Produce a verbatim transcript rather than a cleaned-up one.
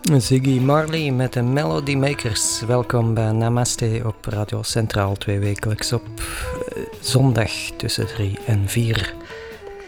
Ziggy Marley met de Melody Makers. Welkom bij Namaste op Radio Centraal, twee wekelijks op zondag tussen drie en vier.